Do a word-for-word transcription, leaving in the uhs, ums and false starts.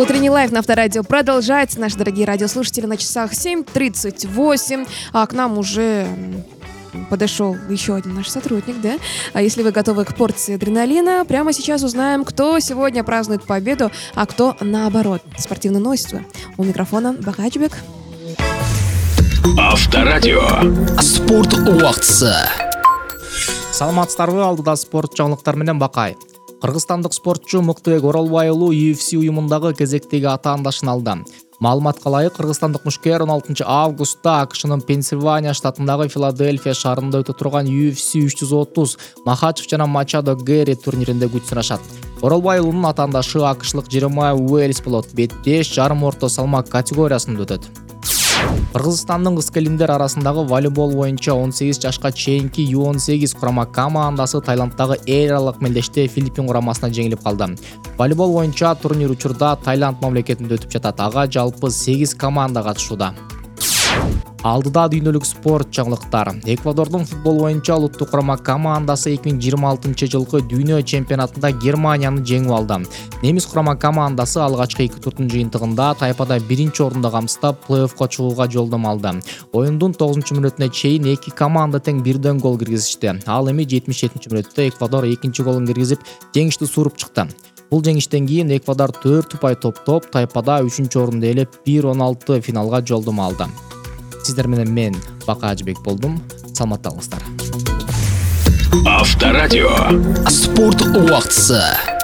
Утренний лайв на Авторадио продолжается. Наши дорогие радиослушатели, на часах семь тридцать восемь, а к нам уже подошел еще один наш сотрудник, да? А если вы готовы к порции адреналина, прямо сейчас узнаем, кто сегодня празднует победу, а кто наоборот. Спортивное новости. У микрофона Бахачбек. Авторадио. Спорт убактысы. Саламатсыздарбы, алдыда спорт жаңылыктар менен Бакай. Кыргызстандык спортчу Мыктыбек Оролбай уулу ю эф си уюмундагы кезектеги атаандашын алды. Маалыматка ылайык, кыргызстандык мушкер он алтынчы августта АКШнын Пенсильвания штатындагы Филадельфия шаарында өтө турган ю эф си үч жүз отуз Махачев жана Мачадо Гэри турниринде күч сынашат. Оролбай уулунун атаандашы акшлык Жеремай Уэльс болот. беш жарым орто салмак категориясында өтөт. Кыргызстандын кыз келиндер арасындагы волейбол боюнча он сегиз жашка чейинки ю он сегиз курама командасы Таиланддагы эл аралык мелдеште Филиппин курамасына жеңилип калды. Волейбол боюнча турнир учурда Таиланд мамлекетинде өтүп жатат. Ага жалпы сегиз команда катышууда. Алдыда дүйнөлүк спорт жаңылыктар. Эквадордун футбол боюнча улуттук курама командасы эки миң жыйырма алтынчы жылкы дүйнө чемпионатында Германияны жеңип алды. Немис курама командасы алгачкы эки турдун жыйынтыгында тайпада биринчи орунда камсыздап плей-оффко чыгууга жолдомо алды. Оюндун тогузунчу мүнөтүнө чейин эки команда тең бирден гол киргизишти. Ал эми жетимиш жетинчи мүнөттө Эквадор экинчи голун киргизип, жеңишти суруп чыкты. Бул жеңиштен кийин Эквадор төрт упай топтоп, тайпада үчүнчү орунду ээлеп бир он алты финалга жолдомо алды. Сиздер менен мен Бакажбек болдум. Саламатталыңыздар. Авторадио. Спорт убактысы.